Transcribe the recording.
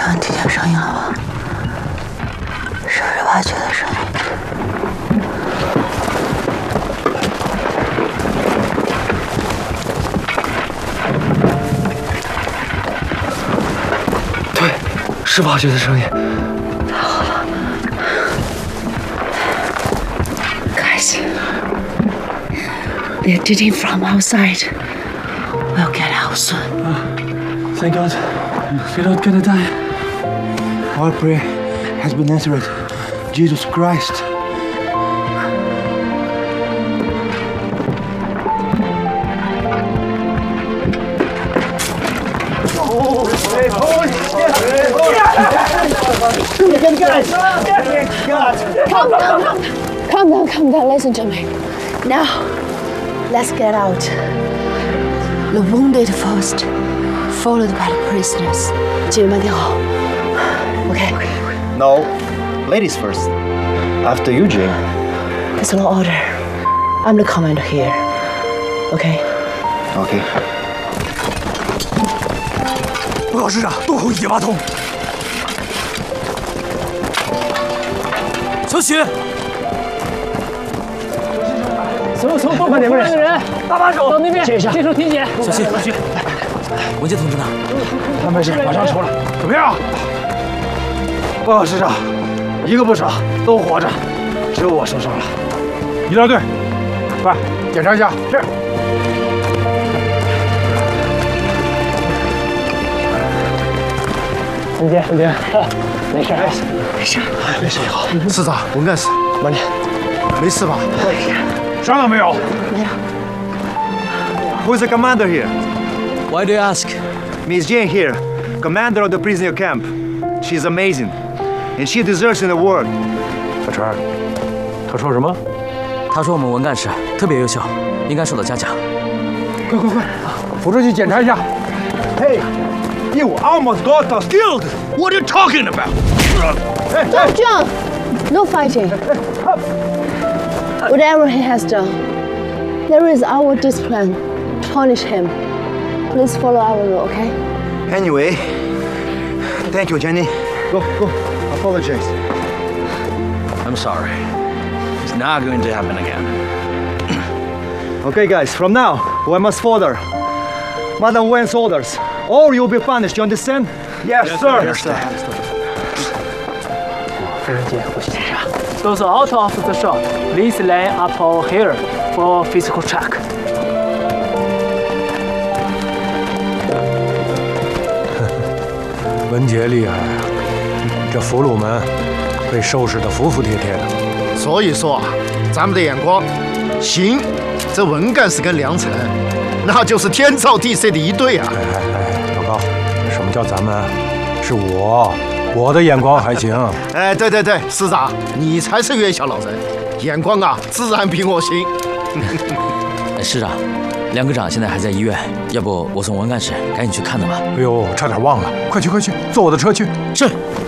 能听见声音了吧？是不是挖掘的声音？ 对，是挖掘的声音。 太好了 ，Guys, they're digging from outside. We'll get out soon. Thank God, we're not gonna die. Our prayer has been answered. Jesus Christ. Calm down, listen to me. Now, let's get out. The wounded first, followed by the prisoners. 记住慢点好 ，OK? No, ladies first. After you, Jane. There's no order. I'm the commander here. OK? Okay. 报告师长，渡口已经挖通。小许， 从后面两个人， 搭把手到那边接一下， 接受体检。 小心，小心。 文杰同志呢？ 他没事，马上出来。怎么样？报告师长，一个不少，都活着，只有我受伤了。医疗队，快检查一下。是。 文杰，没事， 没事也好。师长，文干事，慢点，没事吧？伤到没有？ 没有。 Who's the commander here? Why do you ask? Miss Jane here, commander of the prisoner camp. She's amazing, and she deserves an award. 小陈，他说什么？ 他说我们文干事特别优秀，应该受到嘉奖。 快，扶出去检查一下。 Hey, you almost got us killed. What are you talking about? Don't jump! No fighting. Whatever he has done, there is our discipline to punish him. Please follow our rule, okay? Anyway, thank you, Jenny. Go. Apologize. I'm sorry. It's not going to happen again. Okay, guys, from now, we must follow Madam Wen's orders, or you'll be punished, you understand? Yes, sir. Yes, sir. 文杰，回去检查。Those out of the shop, please line up here for physical check. 文杰厉害啊！这俘虏们被收拾得服服帖帖的。 所以说啊，咱们的眼光，行，这文干事跟梁晨，那就是天造地设的一对啊！ 老高，什么叫咱们？是我的眼光还行。 哎，对，师长，你才是院校老人，眼光啊，自然比我行。 师长，梁科长现在还在医院，要不我送文干事赶紧去看他吧。 哎呦，差点忘了，快去，坐我的车去。 是。